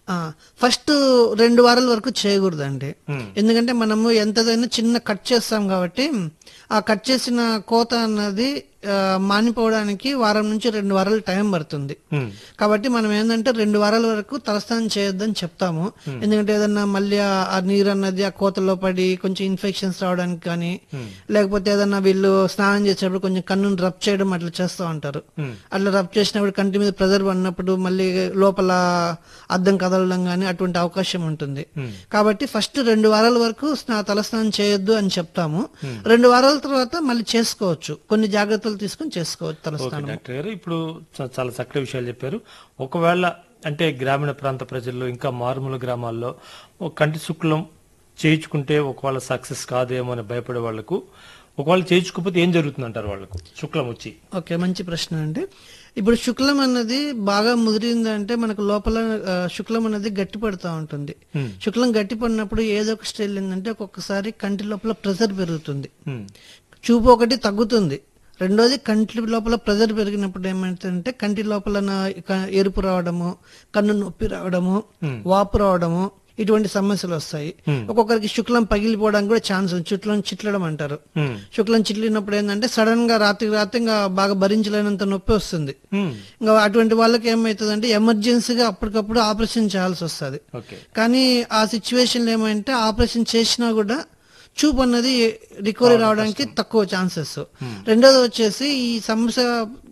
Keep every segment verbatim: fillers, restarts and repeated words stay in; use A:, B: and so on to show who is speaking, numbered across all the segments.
A: ఆ ఫస్ట్ రెండు వారాల వరకు చేయకూడదండి. ఎందుకంటే మనము ఎంతదైనా చిన్న కట్ చేస్తాం కాబట్టి ఆ కట్ చేసిన కోత అన్నది మానిపోవడానికి వారం నుంచి రెండు వారాలు టైం పడుతుంది. కాబట్టి మనం ఏంటంటే రెండు వారాల వరకు తలస్నానం చేయొద్దని చెప్తాము. ఎందుకంటే ఏదన్నా మళ్ళీ ఆ నీరు అన్నది ఆ కోతలో పడి కొంచెం ఇన్ఫెక్షన్స్ రావడానికి కానీ, లేకపోతే ఏదన్నా వీళ్ళు స్నానం చేసేటప్పుడు కొంచెం కన్నును రబ్ చేయడం అట్లా చేస్తూ ఉంటారు. అట్లా రబ్ చేసినప్పుడు కంటి మీద ప్రెజర్ పడినప్పుడు మళ్ళీ లోపల అద్దం కదలడం కానీ అటువంటి అవకాశం ఉంటుంది. కాబట్టి ఫస్ట్ రెండు వారాల వరకు తలస్నానం చేయొద్దు అని చెప్తాము. రెండు వారాల తర్వాత మళ్ళీ చేసుకోవచ్చు, కొన్ని జాగ్రత్తలు తీసుకుని చేసుకోవచ్చు తలస్నానం.
B: డాక్టర్ గారు ఇప్పుడు చాలా చక్కటి విషయాలు చెప్పారు. ఒకవేళ అంటే గ్రామీణ ప్రాంత ప్రజల్లో ఇంకా మారుమూల గ్రామాల్లో కంటి శుక్లం చేయించుకుంటే ఒకవేళ సక్సెస్ కాదేమో అని భయపడే వాళ్లకు ఒకవేళ చేయించుకోకపోతే ఏం జరుగుతుంది అంటారు వాళ్ళకు శుక్లం వచ్చి?
A: ఓకే, మంచి ప్రశ్న అండి. ఇప్పుడు శుక్లం అన్నది బాగా ముదిరిందంటే మనకు లోపల శుక్లం అనేది గట్టి పడుతూ ఉంటుంది. శుక్లం గట్టి పడినప్పుడు ఏదో ఒక స్టైల్ ఏంటంటే ఒక్కొక్కసారి కంటి లోపల ప్రెషర్ పెరుగుతుంది, చూపు ఒకటి తగ్గుతుంది. రెండోది కంటి లోపల ప్రెజర్ పెరిగినప్పుడు ఏమంటే కంటి లోపల ఎరుపు రావడము, కన్ను నొప్పి రావడము, వాపు రావడము, ఇటువంటి సమస్యలు వస్తాయి. ఒక్కొక్కరికి శుక్లం పగిలిపోవడానికి కూడా ఛాన్స్ ఉంది. శుక్లం చిట్లడం అంటారు. శుక్లం చిట్లినప్పుడు ఏంటంటే సడన్ గా రాత్రికి రాత్రి ఇంకా బాగా భరించలేనంత నొప్పి వస్తుంది. ఇంకా అటువంటి వాళ్ళకి ఏమవుతుంది అంటే ఎమర్జెన్సీగా అప్పటికప్పుడు ఆపరేషన్ చేయాల్సి వస్తుంది. కానీ ఆ సిచ్యువేషన్ ఏమంటే ఆపరేషన్ చేసినా కూడా చూపు అన్నది రికవరీ రావడానికి తక్కువ ఛాన్సెస్. రెండోది వచ్చేసి ఈ సమస్య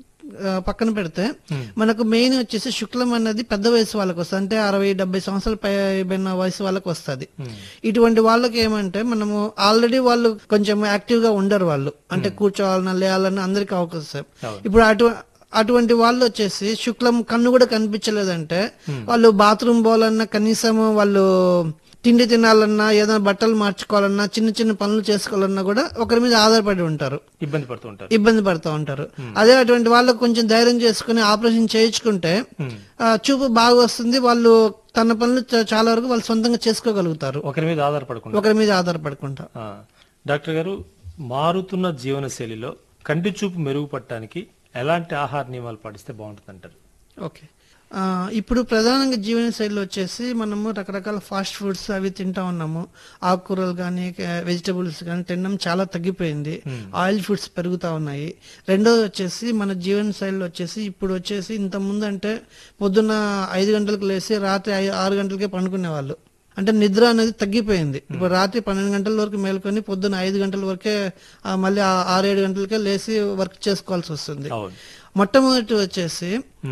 A: పక్కన పెడితే మనకు మెయిన్ వచ్చేసి శుక్లం అన్నది పెద్ద వయసు వాళ్ళకి వస్తుంది, అంటే అరవై డెబ్బై సంవత్సరాల పైన వయసు వాళ్ళకి వస్తుంది. ఇటువంటి వాళ్ళకి ఏమంటే మనము ఆల్రెడీ వాళ్ళు కొంచెం యాక్టివ్ గా ఉండరు, వాళ్ళు అంటే కూర్చోవాలన్నా లేయాలన్నా అందరికి అవకాశం. ఇప్పుడు అటు అటువంటి వాళ్ళు వచ్చేసి శుక్లం కన్ను కూడా కనిపించలేదంటే వాళ్ళు బాత్రూమ్ పోవాలన్నా, కనీసం వాళ్ళు తిండి తినాలన్నా, ఏదైనా బట్టలు మార్చుకోవాలన్నా, చిన్న చిన్న పనులు చేసుకోవాలన్నా కూడా ఒకరి మీద ఆధారపడి ఉంటారు, ఇబ్బంది పడుతూ ఉంటారు ఇబ్బంది పడుతూ ఉంటారు అదే అటువంటి వాళ్ళకు కొంచెం ధైర్యం చేసుకుని ఆపరేషన్ చేయించుకుంటే చూపు బాగా వస్తుంది. వాళ్ళు తన పనులు చాలా వరకు వాళ్ళు సొంతంగా చేసుకోగలుగుతారు, ఒకరి మీద ఆధారపడకుండా ఒకరి మీద ఆధారపడకుండా
B: డాక్టర్ గారు, మారుతున్న జీవన శైలిలో కంటి చూపు మెరుగుపడటానికి ఎలాంటి ఆహార నియమాలు పాటిస్తే బాగుంటుంది అంటారు?
A: ఓకే, ఇప్పుడు ప్రధానంగా జీవన శైలిలో వచ్చేసి మనము రకరకాల ఫాస్ట్ ఫుడ్స్ అవి తింటా ఉన్నాము. ఆకుకూరలు కానీ వెజిటబుల్స్ కానీ తినడం చాలా తగ్గిపోయింది, ఆయిల్ ఫుడ్స్ పెరుగుతా ఉన్నాయి. రెండోది వచ్చేసి మన జీవన శైలిలో వచ్చేసి ఇప్పుడు వచ్చేసి ఇంత ముందు అంటే పొద్దున్న ఐదు గంటలకు లేసి రాత్రి ఆరు గంటలకే పండుకునే వాళ్ళు, అంటే నిద్ర అనేది తగ్గిపోయింది. ఇప్పుడు రాత్రి పన్నెండు గంటల వరకు మేల్కొని పొద్దున్న ఐదు గంటల వరకే మళ్ళీ ఆరేడు గంటలకే లేచి వర్క్ చేసుకోవాల్సి వస్తుంది. మొట్టమొదటి వచ్చేసి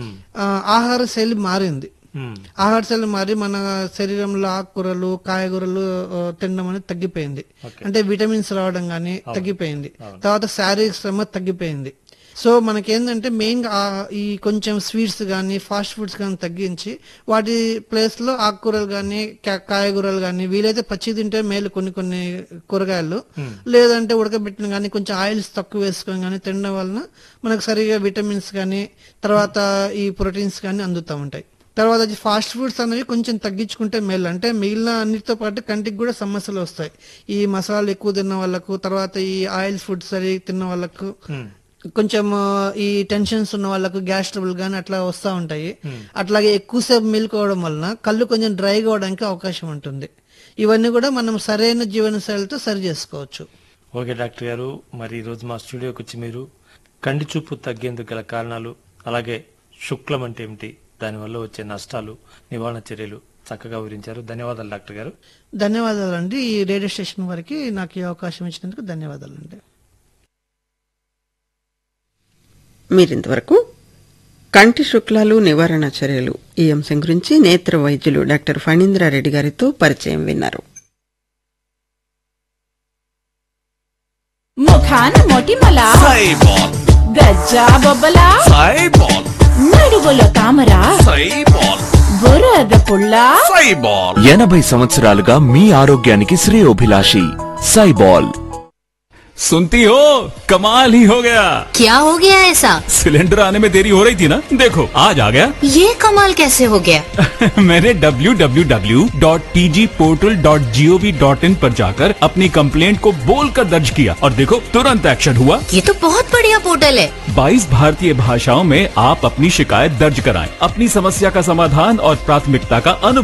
A: ఆహార శైలి మారింది. ఆహార శైలి మారి మన శరీరంలో ఆకుకూరలు కాయగూరలు తినడం అనేది తగ్గిపోయింది, అంటే విటమిన్స్ రావడం కానీ తగ్గిపోయింది. తర్వాత శారీరక శ్రమ తగ్గిపోయింది. సో మనకేంటంటే మెయిన్ గా ఈ కొంచెం స్వీట్స్ కానీ ఫాస్ట్ ఫుడ్స్ కానీ తగ్గించి వాటి ప్లేస్ లో ఆకుకూరలు కానీ కాయగూరలు కానీ, వీలైతే పచ్చి తింటే మేలు కొన్ని కొన్ని కూరగాయలు, లేదంటే ఉడకబెట్టిన కానీ కొంచెం ఆయిల్స్ తక్కువ వేసుకొని కానీ తినడం వలన మనకు సరిగా విటమిన్స్ కానీ తర్వాత ఈ ప్రోటీన్స్ కానీ అందుతూ ఉంటాయి. తర్వాత ఫాస్ట్ ఫుడ్స్ అనేవి కొంచెం తగ్గించుకుంటే మేలు, అంటే మిగిలిన అన్నిటితో పాటు కంటికి కూడా సమస్యలు వస్తాయి. ఈ మసాలాలు ఎక్కువ తిన్న వాళ్ళకు, తర్వాత ఈ ఆయిల్ ఫుడ్స్ సరి తిన్న వాళ్ళకు, కొంచెం ఈ టెన్షన్స్ ఉన్న వాళ్ళకు గ్యాస్ ట్రబుల్ గానీ అట్లా వస్తూ ఉంటాయి. అట్లాగే ఎక్కువసేపు మేలుకోవడం వలన కళ్ళు కొంచెం డ్రై కావడానికి అవకాశం ఉంటుంది. ఇవన్నీ కూడా మనం సరైన జీవన శైలితో సరి చేసుకోవచ్చు.
B: ఓకే డాక్టర్ గారు, మరి ఈ రోజు మా స్టూడియోకి వచ్చి మీరు కంటి చూపు తగ్గేందుకు గల కారణాలు, అలాగే శుక్లం అంటే ఏమిటి, దానివల్ల వచ్చే నష్టాలు, నివారణ చర్యలు చక్కగా వివరించారు. ధన్యవాదాలు డాక్టర్ గారు.
A: ధన్యవాదాలండి. ఈ రేడియో స్టేషన్ వారికి నాకు ఈ అవకాశం ఇచ్చినందుకు ధన్యవాదాలండి.
C: మీరింతవరకు కంటి శుక్లాలు నివారణ చర్యలు ఈ అంశం గురించి నేత్ర వైద్యులు డాక్టర్ ఫణీంద్రారెడ్డి గారితో పరిచయం విన్నారు.
D: ముఖాన మొటిమల, గజ్జా బొబ్బల, నడువులో తామర, బురద పుల్ల,
E: ఎనభై సంవత్సరాలుగా మీ ఆరోగ్యానికి శ్రేయోభిలాషి సైబాల్.
F: सुनती हो, कमाल ही हो गया।
G: क्या हो गया ऐसा?
F: सिलेंडर आने में देरी हो रही थी ना, देखो आज आ गया।
G: ये कमाल कैसे हो गया?
F: मैंने W W W dot T G portal dot G O V dot in पर जाकर अपनी कंप्लेंट को बोलकर दर्ज किया और देखो तुरंत एक्शन हुआ।
G: ये तो बहुत बढ़िया पोर्टल है।
F: बाईस भारतीय भाषाओं में आप अपनी शिकायत दर्ज कराएं, अपनी समस्या का समाधान और प्राथमिकता का अनुभव